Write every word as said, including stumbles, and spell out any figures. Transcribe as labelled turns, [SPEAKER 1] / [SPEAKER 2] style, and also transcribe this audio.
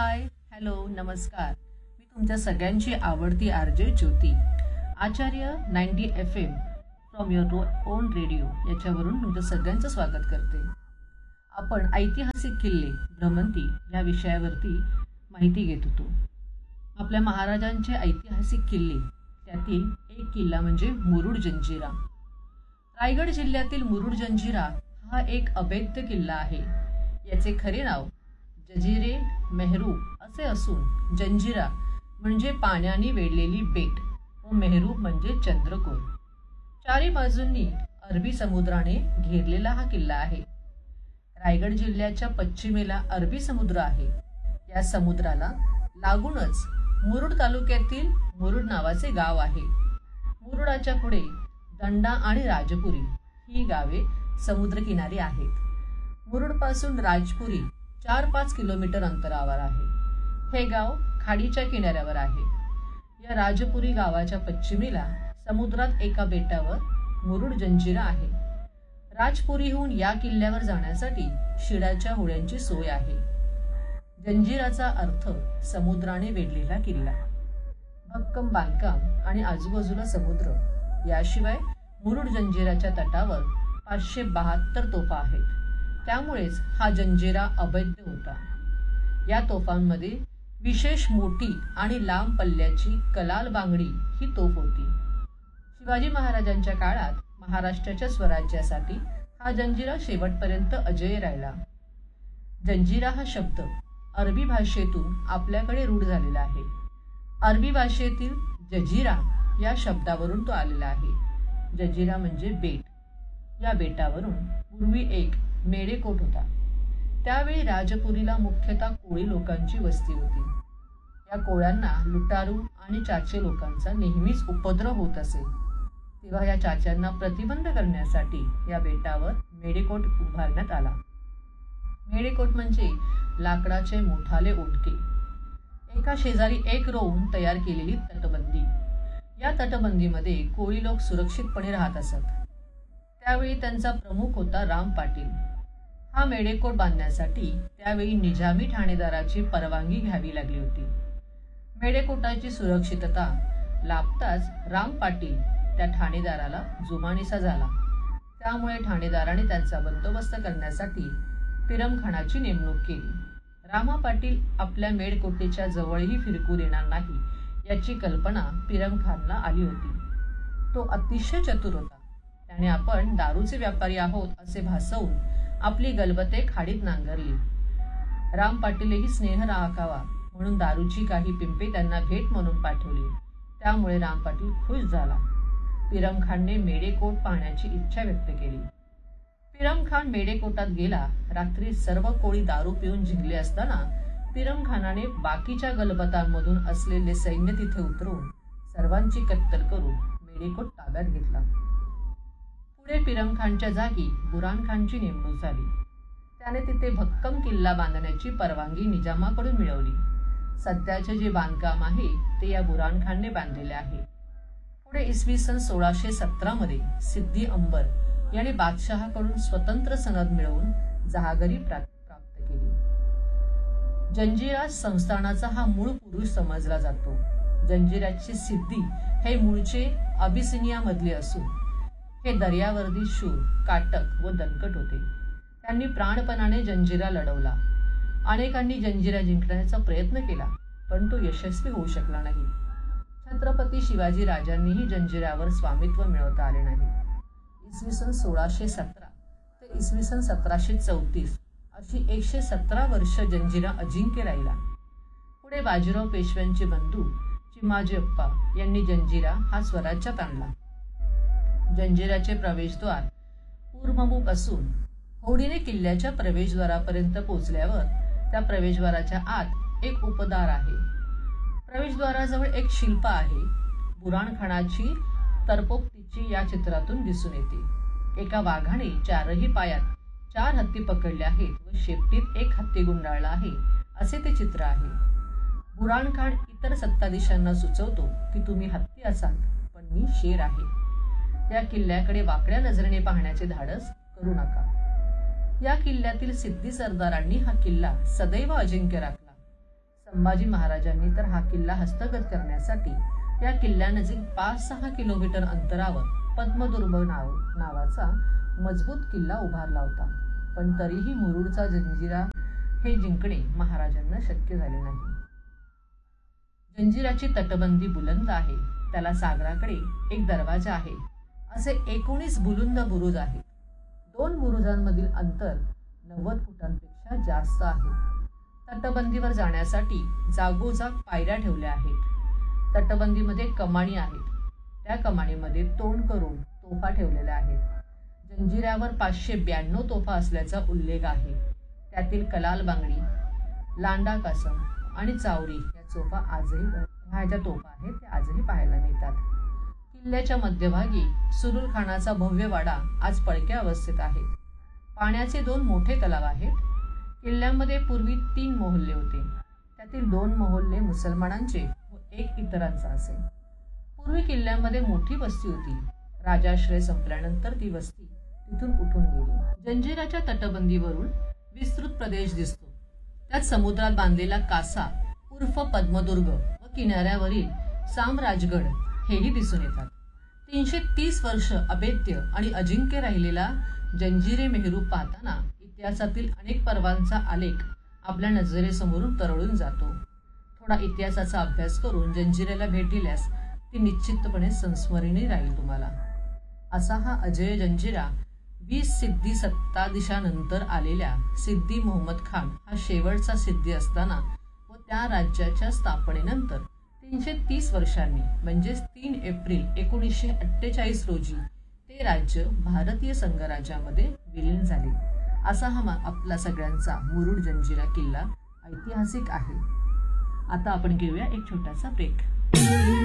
[SPEAKER 1] हाय, hello, नमस्कार. मी तुमच्या सगळ्यांची आवडती RJ Jyoti, Acharya ninety F am from your on radio याच्यावरून तुमचं सगळ्यांचं स्वागत करते. आपण ऐतिहासिक किल्ले भ्रमंती या विषयावरती माहिती घेत होतो. आपल्या महाराजांचे ऐतिहासिक किल्ले, त्यातील एक किल्ला म्हणजे मुरुड जंजिरा. रायगड जिल्ह्यातील मुरुड जंजिरा हा एक अभेद्य किल्ला आहे. याचे खरे नाव जजिरे मेहरूब असे असून जंजिरा म्हणजे पाण्याने वेढलेली बेट व मेहरूब म्हणजे चंद्रकोर. चारी बाजूंनी अरबी समुद्राने घेरलेला हा किल्ला आहे. रायगड जिल्ह्याच्या पश्चिमेला अरबी समुद्र आहे. या समुद्राला लागूनच मुरुड तालुक्यातील मुरुड नावाचे गाव आहे. मुरुडाच्या पुढे दंडा आणि राजपुरी ही गावे समुद्रकिनारी आहेत. मुरुडपासून राजपुरी चार पाच किलोमीटर अंतरावर आहे. हे गाव खाडीच्या किनाऱ्यावर आहे. या राजपुरी गावाच्या पश्चिमेला समुद्रात एका बेटावर मुरुड जंजिरा आहे. राजपुरीहून या किल्ल्यावर जाण्यासाठी शिडाच्या होड्यांची सोय आहे. जंजिराचा अर्थ समुद्राने वेढलेला किल्ला. भक्कम बांधकाम आणि आजूबाजूला समुद्र. याशिवाय मुरुड जंजिराच्या तटावर पाचशे बहात्तर तोफा आहेत. त्यामुळेच हा जंजिरा अभेद्य होता. या तोफांमध्ये विशेष मोठी आणि लांब पल्ल्याची कलाल बांगडी ही तोफ होती. शिवाजी महाराजांच्या काळात महाराष्ट्राच्या स्वराज्यासाठी हा जंजिरा शेवटपर्यंत अजेय राहिला. जंजिरा हा शब्द अरबी भाषेतून आपल्याकडे रूढ झालेला आहे. अरबी भाषेतील जजिरा या शब्दावरून तो आलेला आहे. जजिरा म्हणजे बेट. या बेटावरून पूर्वी एक मेढेकोट होता. त्यावेळी राजपुरीला मुख्यतः कोळी लोकांची वस्ती होती. या कोळ्यांना लुटारू आणि चाचे लोकांचा नेहमीच उपद्रव होत असे. तेव्हा या चाच्यांना प्रतिबंध करण्यासाठी या बेटावर मेढेकोट उभारण्यात आला. मेढेकोट म्हणजे लाकडाचे मोठाले ओंडके. एका शेजारी एक रोवून तयार केलेली तटबंदी. या तटबंदीमध्ये कोळी लोक सुरक्षितपणे राहत असत. त्यावेळी त्यांचा प्रमुख होता राम पाटील. हा मेढेकोट बांधण्यासाठी त्यावेळी निजामी ठाणेदाराची परवानगी घ्यावी लागली होती. मेढेकोटाची सुरक्षितता लाभताच राम पाटील त्या ठाणेदाराला जुमानीसा झाला. त्यामुळे ठाणेदाराने त्यांचा बंदोबस्त करण्यासाठी पिरमखानाची नेमणूक केली. रामा पाटील आपल्या मेढकोटेच्या जवळही फिरकू देणार नाही याची कल्पना पिरमखानला आली होती. तो अतिशय चतुर होता. त्याने आपण दारूचे व्यापारी आहोत असे भासवून आपली गलबते खाडीत नांगरली. राम पाटीलही स्नेह राखावा म्हणून दारूची काही पिंपे त्यांना भेट म्हणून पाठवली. त्यामुळे राम पाटील खुश झाला. पिरमखानने मेढेकोट पाहण्याची इच्छा व्यक्त केली. पिरमखान मेढेकोटात गेला. रात्री सर्व कोळी दारू पिऊन जिंकले असताना पिरमखानाने बाकीच्या गलबतांमधून असलेले सैन्य तिथे उतरवून सर्वांची कत्तल करून मेढेकोट ताब्यात घेतला. पुढे पिरमखानच्या जागी बुरानखानची नेमणूक झाली. त्याने तिथे भक्कम किल्ला बांधण्याची परवानगी निजामाकडून मिळवली. सध्याचे जे बांधकाम आहे ते या बुरानखानने बांधलेले आहे. पुढे इसवी सन सोळाशे सतरा मध्ये सिद्दी अंबर यांनी बादशहाकडून स्वतंत्र सनद मिळवून जहागिरी प्राप्त केली. जंजिरा संस्थानाचा हा मूळ पुरुष समजला जातो. जंजिराचे सिद्दी हे मूळचे अबिसिनिया मधले असून हे दर्यावर्दी शूर, काटक व दणकट होते. त्यांनी प्राणपणाने जंजिरा लढवला. अनेकांनी जंजिरा जिंकण्याचा प्रयत्न केला, पण तो यशस्वी होऊ शकला नाही. छत्रपती शिवाजी राजांनीही जंजिरावर स्वामित्व मिळवता आले नाही. इसवी सन सोळाशे सतरा ते इसवी सन सतराशे चौतीस अशी एकशे सतरा वर्ष जंजिरा अजिंक्य राहिला. पुढे बाजीराव पेशव्यांचे बंधू चिमाजी अप्पा यांनी जंजिरा हा स्वराज्यात आणला. जंजिराचे प्रवेशद्वार पूर्वमुख असून होडीने किल्ल्याच्या प्रवेशद्वारापर्यंत पोहोचल्यावर त्या प्रवेशद्वाराच्या आत एक उपदार आहे. प्रवेशद्वाराजवळ एक शिल्प आहे. बुराणखानाची तरपोक्तीची या चित्रातून दिसून येते. एका वाघाने चारही पायात चार हत्ती पकडले आहेत व शेपटीत एक हत्ती गुंडाळला आहे असे ते चित्र आहे. बुराणखान इतर सत्ताधीशांना सुचवतो की तुम्ही हत्ती असाल पण मी शेर आहे. या किल्ल्याकडे वाकड्या नजरेने पाहण्याचे धाडस करू नका. या किल्ल्यातील सिद्धी सरदारांनी हा किल्ला सदैव अजिंक्य राखला. संभाजी महाराजांनी तर हा किल्ला हस्तगत करण्यासाठी या किल्ल्यानजीक पाच सहा किलोमीटर अंतरावर पद्मदुर्ग नाव नावाचा मजबूत किल्ला उभारला होता. पण तरीही मुरुडचा जंजिरा हे जिंकणे महाराजांना शक्य झाले नाही. जंजिराची तटबंदी बुलंद आहे, त्याला सागराकडे एक दरवाजा आहे. असे एकोणीस बुलंद बुरुज आहेत. दोन बुरुजांमधील अंतर नव्वद फुटांपेक्षा जास्त आहे. तटबंदीवर जाण्यासाठी जागोजाग पायऱ्या ठेवल्या आहेत. तटबंदीमध्ये कमानी आहेत. त्या कमानीमध्ये तोंड करून तोफा ठेवलेल्या आहेत. जंजिऱ्यावर पाचशे ब्याण्णव तोफा असल्याचा उल्लेख आहे. त्यातील कलाल बांगडी, लांडा कासम आणि चावरी या तोफा आजही ह्या ज्या तोफा आहेत त्या आजही पाहायला मिळतात. किल्ल्याच्या मध्यभागी सुरुल खानाचा भव्य वाडा आज पडक्या अवस्थेत आहे. पाण्याचे दोन मोठे तलाव आहेत. किल्ल्यामध्ये पूर्वी तीन मोहल्ले होते. त्यातील दोन मोहल्ले मुसलमानांचे व एक इतरांचा असे. पूर्वी किल्ल्यामध्ये मोठी वस्ती होती. राजाश्रय संपल्यानंतर ती वस्ती तिथून उठून गेली. जंजिराच्या तटबंदीवरून विस्तृत प्रदेश दिसतो. त्यात समुद्रात बांधलेला कासा उर्फ पद्मदुर्ग व किनाऱ्यावरील सामराजगड हेही दिसून येतात. तीनशे तीस वर्ष अभेद्य आणि अजिंक्य राहिलेला जंजिरे मेहरू पाहताना इतिहासातील अनेक पर्वांचा आलेख आपल्या नजरेसमोरून तरळून जातो. थोडा इतिहासाचा अभ्यास करून जंजिरेला भेट दिल्यास ती निश्चितपणे संस्मरणीय राहील तुम्हाला. असा हा अजय जंजिरा वीस सिद्धी सत्ताधीशानंतर आलेल्या सिद्दी मोहम्मद खान हा शेवटचा सिद्धी असताना व त्या राज्याच्या स्थापनेनंतर तीनशे तीस वर्षांनी म्हणजेच तीन एप्रिल एकोणीसशे अठ्ठेचाळीस रोजी ते राज्य भारतीय संघराज्यामध्ये विलीन झाले. असा हा आपला सगळ्यांचा मुरुड जंजिरा किल्ला ऐतिहासिक आहे. आता आपण घेऊया एक छोटासा ब्रेक.